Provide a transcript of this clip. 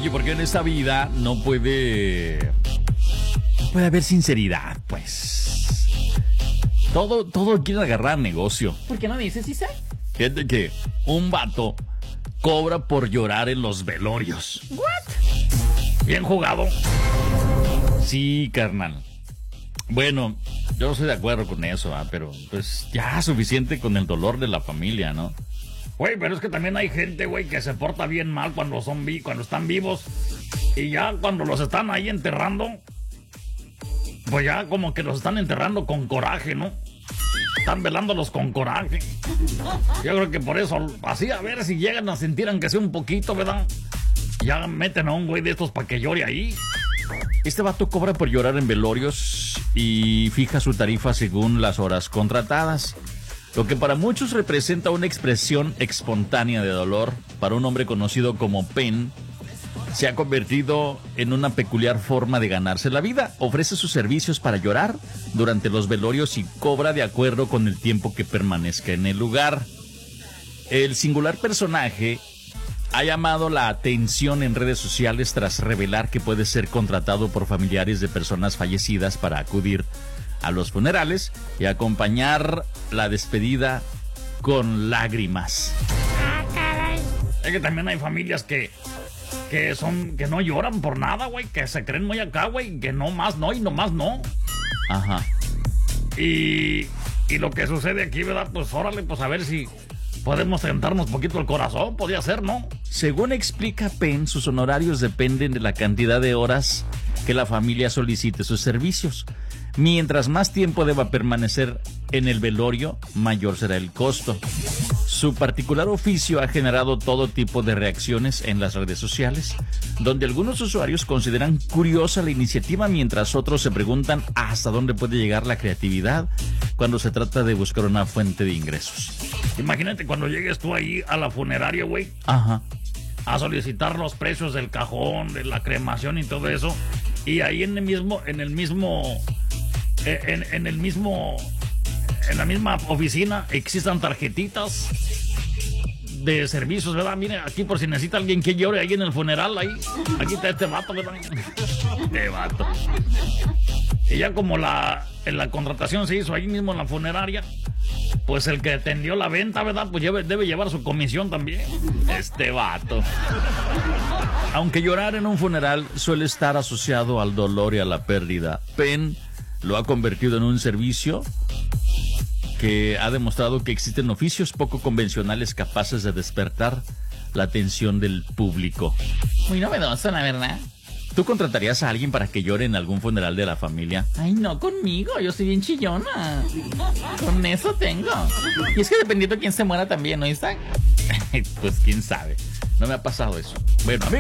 Oye, porque en esta vida no puede haber sinceridad, pues. Todo quiere agarrar negocio. ¿Por qué no dices, Isa? Fíjate que un vato cobra por llorar en los velorios. ¿What? Bien jugado. Sí, carnal. Bueno, yo no estoy de acuerdo con eso, pero pues ya suficiente con el dolor de la familia, ¿no? Güey, pero es que también hay gente, güey, que se porta bien mal cuando están vivos. Y ya cuando los están ahí enterrando, pues ya como que los están enterrando con coraje, ¿no? Están velándolos con coraje. Yo creo que por eso, así a ver si llegan a sentir aunque sea un poquito, ¿verdad? Ya meten a un güey de estos para que llore ahí. Este vato cobra por llorar en velorios y fija su tarifa según las horas contratadas. Lo que para muchos representa una expresión espontánea de dolor, para un hombre conocido como Penn, se ha convertido en una peculiar forma de ganarse la vida. Ofrece sus servicios para llorar durante los velorios y cobra de acuerdo con el tiempo que permanezca en el lugar. El singular personaje ha llamado la atención en redes sociales tras revelar que puede ser contratado por familiares de personas fallecidas para acudir a los funerales y acompañar la despedida con lágrimas. Ah, caray. Es que también hay familias que no lloran por nada, güey, que se creen muy acá, güey, que no más no y no más no. Ajá. Y lo que sucede aquí, ¿verdad? Pues órale, pues a ver si podemos tentarnos un poquito el corazón, podría ser, ¿no? Según explica Penn, sus honorarios dependen de la cantidad de horas que la familia solicite sus servicios. Mientras más tiempo deba permanecer en el velorio, mayor será el costo. Su particular oficio ha generado todo tipo de reacciones en las redes sociales, donde algunos usuarios consideran curiosa la iniciativa, mientras otros se preguntan hasta dónde puede llegar la creatividad cuando se trata de buscar una fuente de ingresos. Imagínate cuando llegues tú ahí a la funeraria, güey. Ajá. A solicitar los precios del cajón, de la cremación y todo eso. Y ahí en la misma oficina existan tarjetitas de servicios, ¿verdad? Mire, aquí por si necesita alguien que llore ahí en el funeral, ahí. Aquí está este vato, ¿verdad? Este vato. Y ya como la contratación se hizo ahí mismo en la funeraria, pues el que atendió la venta, ¿verdad? Pues debe llevar su comisión también. Este vato. Aunque llorar en un funeral suele estar asociado al dolor y a la pérdida, Penn lo ha convertido en un servicio que ha demostrado que existen oficios poco convencionales capaces de despertar la atención del público. Muy novedoso, la verdad. ¿Tú contratarías a alguien para que llore en algún funeral de la familia? Ay, no conmigo, yo soy bien chillona. Con eso tengo. Y es que dependiendo de quién se muera también, ¿no está? Pues quién sabe. No me ha pasado eso. Bueno,